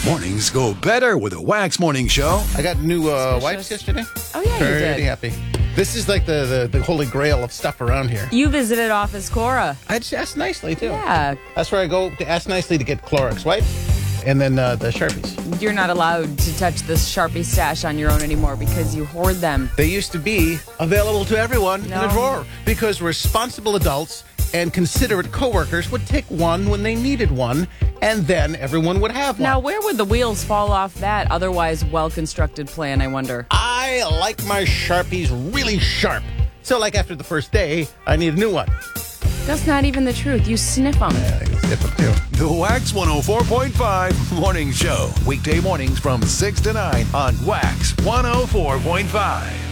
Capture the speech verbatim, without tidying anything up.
Mornings go better with a Wax Morning Show. I got new uh, wipes yesterday. Oh, yeah, you Pretty did. happy. This is like the, the, the holy grail of stuff around here. You visited Office Cora. I just ask nicely, too. Yeah. That's where I go to ask nicely to get Clorox wipes and then uh, the Sharpies. You're not allowed to touch this Sharpie stash on your own anymore because you hoard them. They used to be available to everyone No. in a drawer because responsible adults and considerate coworkers would take one when they needed one, and then everyone would have one. Now, where would the wheels fall off that otherwise well-constructed plan, I wonder? I like my Sharpies really sharp. So, like after the first day, I need a new one. That's not even the truth. You sniff them. Yeah, I can sniff them too. The Wax one oh four point five Morning Show. Weekday mornings from six to nine on Wax one oh four point five.